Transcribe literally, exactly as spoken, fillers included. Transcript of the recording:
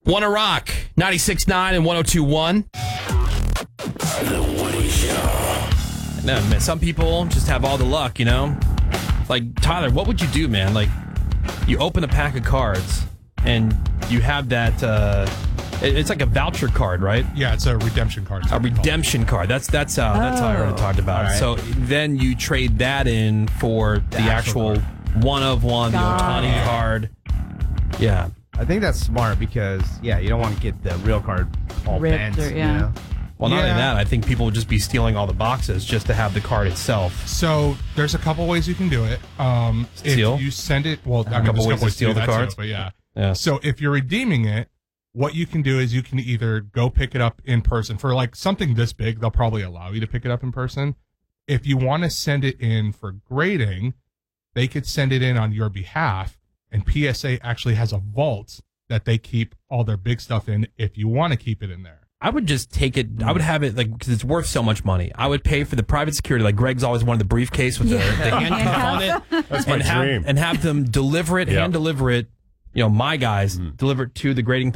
Wanna Rock, ninety-six point nine and one oh two point one. The Woody Show. No, man, some people just have all the luck, you know? Like, Tyler, what would you do, man? Like, you open a pack of cards and you have that, uh, it- it's like a voucher card, right? Yeah, it's a redemption card. A redemption card. That's that's how that's how I heard it talked about. All right. So then you trade that in for the, actual actual one of one, the Got Ohtani it. card. Yeah. I think that's smart because, yeah, you don't want to get the real card all Ripped bent. or- you yeah. know? Well, not only Yeah. that, I think people would just be stealing all the boxes just to have the card itself. So there's a couple ways you can do it. Um, Steal? If you send it, well, I mean, couple there's ways to to steal do the that too, cards? but yeah. Yeah. So if you're redeeming it, what you can do is you can either go pick it up in person for like something this big. They'll probably allow you to pick it up in person. If you want to send it in for grading, they could send it in on your behalf. And P S A actually has a vault that they keep all their big stuff in if you want to keep it in there. I would just take it. I would have it like because it's worth so much money. I would pay for the private security. Like Greg's always wanted the briefcase with the, the handcuff on it. That's my and have, dream. and have them deliver it, Yeah. hand deliver it. You know, my guys deliver it to the grading